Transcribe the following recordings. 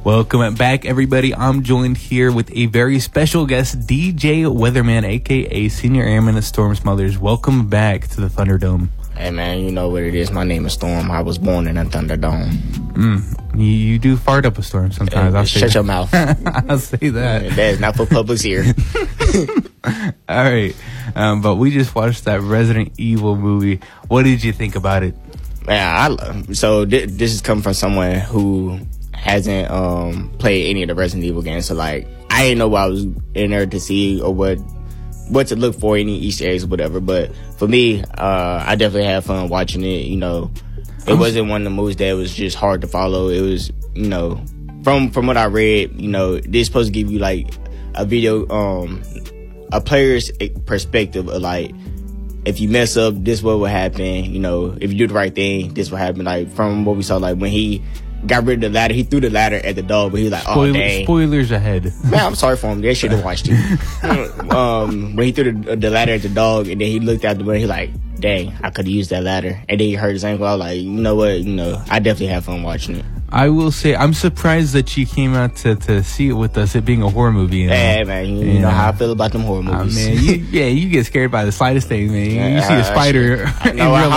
Welcome back, everybody. I'm joined here with a very special guest, DJ Weatherman, a.k.a. Senior Airman at Storm Smothers. Welcome back to the Thunderdome. Hey, man, you know what it is. My name is Storm. I was born in a Thunderdome. You do fart up a storm sometimes. Shut your mouth. I'll say that. That is not for public's ear. All right. But we just watched that Resident Evil movie. What did you think about it? Man, this is coming from someone who hasn't played any of the Resident Evil games. So, like, I didn't know what I was in there to see or what to look for, any Easter eggs or whatever. But for me, I definitely had fun watching it. You know, it wasn't one of the movies that was just hard to follow. It was, you know, from what I read, you know, they're supposed to give you like a video, a player's perspective of like, if you mess up, this what will happen. You know, if you do the right thing, this will happen. Like from what we saw, like when he got rid of the ladder, he threw the ladder at the dog, but he was like, oh, dang. Spoilers ahead. Man, I'm sorry for him. They should have watched it. When he threw the ladder at the dog, and then he looked out the window, he was like, dang, I could have used that ladder. And then he hurt his ankle. I was like, you know what? You know, I definitely had fun watching it. I will say, I'm surprised that you came out to see it with us, it being a horror movie. You know? Hey, man, you know how I feel about them horror movies. Man, you get scared by the slightest thing, man. You see a spider in real life.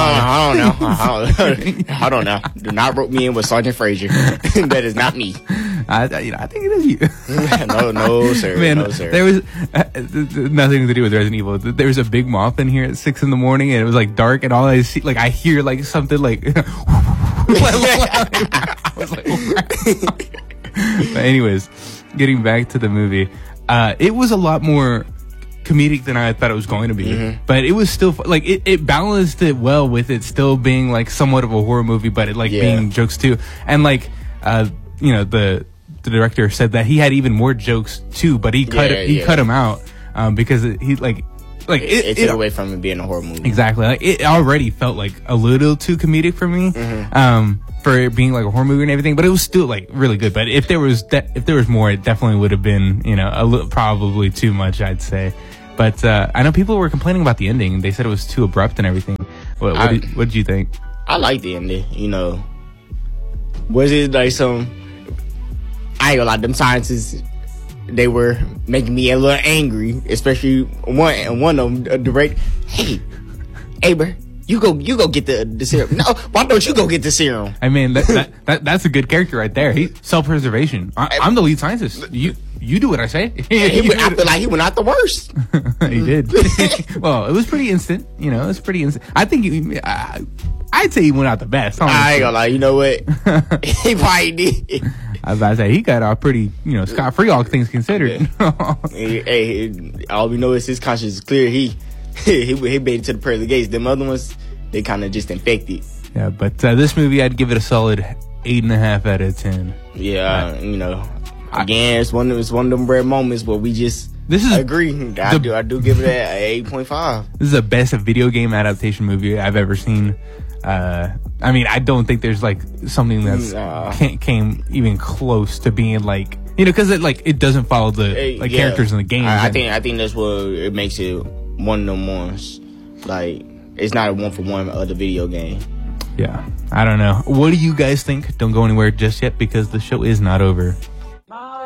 I don't know. Do not rope me in with Sergeant Frazier. That is not me. I think it is you. No, sir. Man, no, sir. There was nothing to do with Resident Evil. There was a big moth in here at 6 a.m, and it was like dark, and all I see, like I hear like something like. I was like, but anyways, getting back to the movie, it was a lot more comedic than I thought it was going to be, but it was still like it balanced it well with it still being like somewhat of a horror movie, but it being jokes too, and like you know, the director said that he had even more jokes too, but he cut them out because it took away from it being a horror movie. Exactly. Like, it already felt like a little too comedic for me, for it being like a horror movie and everything. But it was still like really good. But if there was more, it definitely would have been, you know, probably too much, I'd say. But I know people were complaining about the ending. They said it was too abrupt and everything. What did you think? I like the ending. You know, was it like some? I ain't gonna lie, them scientists, they were making me a little angry, especially one of them direct. Hey, bro, you go get the serum. No, why don't you go get the serum? I mean, that's a good character right there. He self-preservation. I'm the lead scientist. You do what I say. I feel like he went out the worst. He did. Well, it was pretty instant. You know, it was pretty instant. I think I'd say he went out the best. Honestly. I ain't gonna lie. You know what? He probably did. I was about to say, he got off pretty, you know, scot-free, all things considered. Hey, all we know is his conscience is clear. He made it to the pearly gates. Them other ones, they kind of just infected. Yeah, but this movie, I'd give it a solid 8.5 out of 10. Yeah, you know, again, it's one of them rare moments where we just agree. I do give it an 8.5. This is the best video game adaptation movie I've ever seen. I mean, I don't think there's like something that's came even close to being like, you know, because it doesn't follow the characters in the game. I think that's what it makes it one of them ones. Like, it's not a 1-for-1 of the video game. Yeah, I don't know. What do you guys think? Don't go anywhere just yet because the show is not over.